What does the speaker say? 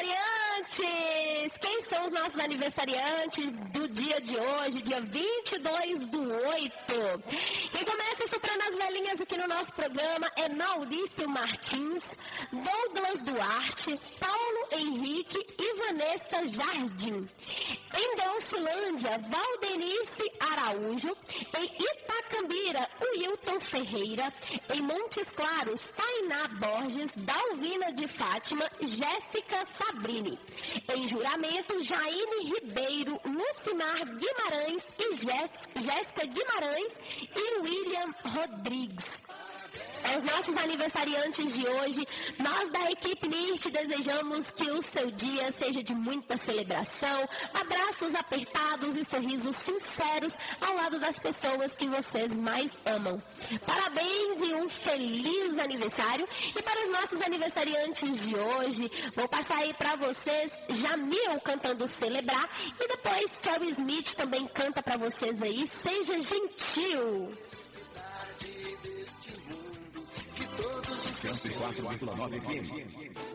aniversariantes! Quem são os nossos aniversariantes do dia de hoje, dia 22/8? Quem começa soprando as velhinhas aqui no nosso programa é Maurício Martins, Douglas Duarte, Paulo Henrique e Vanessa Jardim. Em Delcilândia, Valdenice Araújo. Em Itacambira, Wilton Ferreira. Em Montes Claros, Tainá Borges, Dalvina de Fátima, Jéssica Sabrini. Em Juramento, Jaine Ribeiro, Lucimar Guimarães e Jéssica Guimarães e William Rodrigues. Aos nossos aniversariantes de hoje, nós da equipe NIRT desejamos que o seu dia seja de muita celebração, abraços apertados e sorrisos sinceros ao lado das pessoas que vocês mais amam. Parabéns e um feliz aniversário. E para os nossos aniversariantes de hoje, vou passar aí para vocês Jamil cantando Celebrar e depois Kelly Smith também canta para vocês aí, Seja Gentil. 104,9 FM.